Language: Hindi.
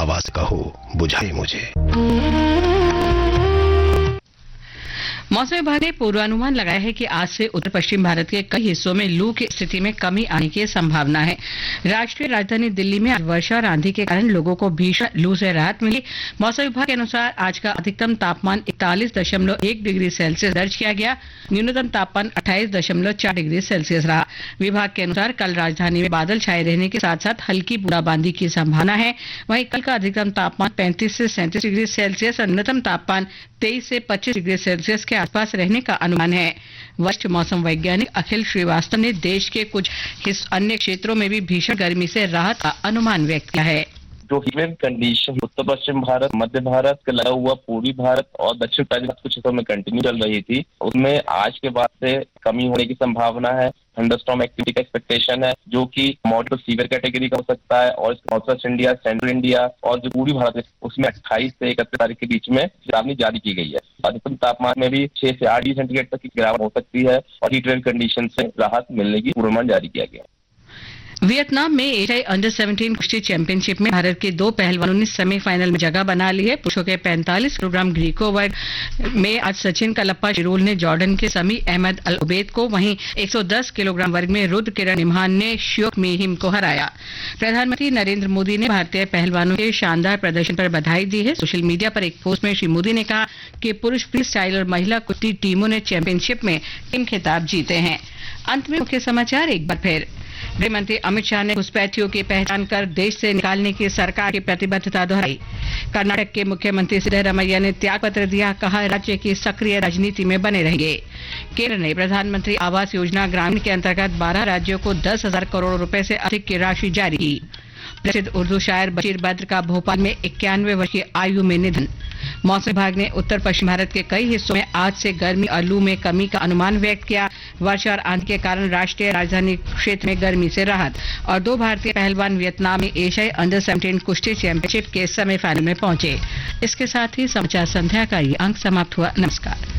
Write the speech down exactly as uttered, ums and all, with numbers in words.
आवाज कहो बुझाए मुझे। मौसम विभाग ने पूर्वानुमान लगाया है कि आज से उत्तर पश्चिम भारत के कई हिस्सों में लू की स्थिति में कमी आने की संभावना है। राष्ट्रीय राजधानी दिल्ली में आज वर्षा और आंधी के कारण लोगों को भीषण लू से राहत मिली। मौसम विभाग के अनुसार आज का अधिकतम तापमान इकतालीस दशमलव एक डिग्री सेल्सियस दर्ज किया गया। न्यूनतम तापमान अट्ठाईस दशमलव चार डिग्री सेल्सियस रहा। विभाग के अनुसार कल राजधानी में बादल छाए रहने के साथ साथ हल्की बूंदाबांदी की संभावना है। वहीं कल का अधिकतम तापमान पैंतीस से सैंतीस डिग्री सेल्सियस और न्यूनतम तापमान तेईस से पच्चीस डिग्री सेल्सियस के आसपास रहने का अनुमान है। वरिष्ठ मौसम वैज्ञानिक अखिल श्रीवास्तव ने देश के कुछ अन्य क्षेत्रों में भी भीषण गर्मी से राहत का अनुमान व्यक्त किया है। जो ह्यूमिड कंडीशन उत्तर पश्चिम भारत, मध्य भारत के लगा हुआ पूर्वी भारत और दक्षिण पश्चिम कुछ हिस्सों में कंटिन्यू चल रही थी, उसमें आज के बाद से कमी होने की संभावना है। थंडरस्टॉर्म एक्टिविटी का एक्सपेक्टेशन है, जो कि मॉडरेट टू सीवियर कैटेगरी का हो सकता है। और north west India, central India और जो पूर्वी भारत है उसमें अट्ठाईस से इकतीस तारीख के बीच में चेतावनी जारी की गई है। अधिकतम तापमान में भी छह से आठ डिग्री सेंटीग्रेड तक की गिरावट हो सकती है और हीट वेव कंडीशन से राहत मिलने की पूर्वानुमान जारी किया गया। वियतनाम में एशियाई अंडर सत्रह कुश्ती चैंपियनशिप में भारत के दो पहलवानों ने सेमीफाइनल में जगह बना ली है। पुरुषों के पैंतालीस किलोग्राम ग्रीको वर्ग में आज सचिन कलप्पा शिरोल ने जॉर्डन के समी अहमद अल उबैद को, वहीं एक सौ दस किलोग्राम वर्ग में रुद्र किरण इम्हान ने श्योक मीहिम को हराया। प्रधानमंत्री नरेंद्र मोदी ने भारतीय पहलवानों के शानदार प्रदर्शन पर बधाई दी है। सोशल मीडिया पर एक पोस्ट में श्री मोदी ने कहा कि पुरुष फ्री स्टाइल और महिला कुश्ती टीमों ने चैंपियनशिप में टीम खिताब जीते हैं। अंत में मुख्य समाचार एक बार फिर। गृह मंत्री अमित शाह ने घुसपैठियों की पहचान कर देश से निकालने की सरकार की प्रतिबद्धता दोहराई। कर्नाटक के मुख्यमंत्री सिद्धरामैया ने त्याग पत्र दिया, कहा राज्य की सक्रिय राजनीति में बने रहेंगे। केंद्र ने प्रधानमंत्री आवास योजना ग्रामीण के अंतर्गत बारह राज्यों को दस हजार करोड़ रुपए से अधिक की राशि जारी की। प्रसिद्ध उर्दू शायर बशीर बद्र का भोपाल में इक्यानवे वर्ष की आयु में निधन। मौसम विभाग ने उत्तर पश्चिम भारत के कई हिस्सों में आज से गर्मी और लू में कमी का अनुमान व्यक्त किया। वर्षा और आंधी के कारण राष्ट्रीय राजधानी क्षेत्र में गर्मी से राहत। और दो भारतीय पहलवान वियतनाम में एशियाई अंडर सत्रह कुश्ती चैंपियनशिप के सेमीफाइनल में पहुंचे। इसके साथ ही समाचार संध्या का ये अंक समाप्त हुआ। नमस्कार।